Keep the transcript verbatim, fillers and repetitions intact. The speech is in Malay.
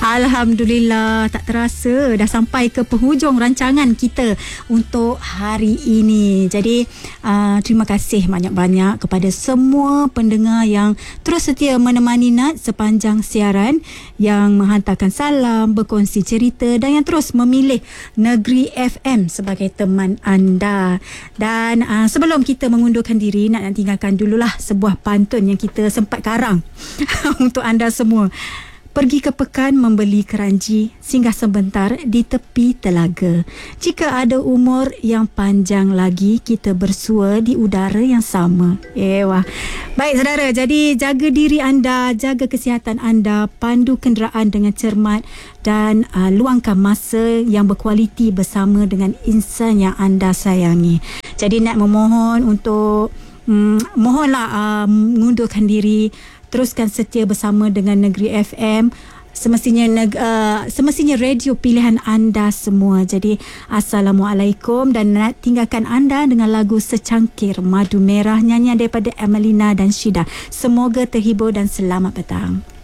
Alhamdulillah, tak terasa dah sampai ke penghujung rancangan kita untuk hari ini. Jadi uh, terima kasih banyak-banyak kepada semua pendengar yang terus setia menemani Nat sepanjang siaran, yang menghantarkan salam, berkongsi cerita dan yang terus memilih Negeri F M sebagai teman anda. Dan uh, sebelum kita mengundurkan diri, Nat nak tinggalkan dululah sebuah pantun yang kita sempat karang untuk anda semua. Pergi ke pekan membeli keranji, singgah sebentar di tepi telaga. Jika ada umur yang panjang lagi, kita bersua di udara yang sama. Eh, wah. Baik saudara, jadi jaga diri anda, jaga kesihatan anda, pandu kenderaan dengan cermat dan uh, luangkan masa yang berkualiti bersama dengan insan yang anda sayangi. Jadi nak memohon untuk hmm, mohonlah uh, mengundurkan diri. Teruskan setia bersama dengan Negeri F M. Semestinya uh, semestinya radio pilihan anda semua. Jadi Assalamualaikum, dan nak tinggalkan anda dengan lagu secangkir Madu Merah, nyanyian daripada Emelina dan Syida. Semoga terhibur dan selamat petang.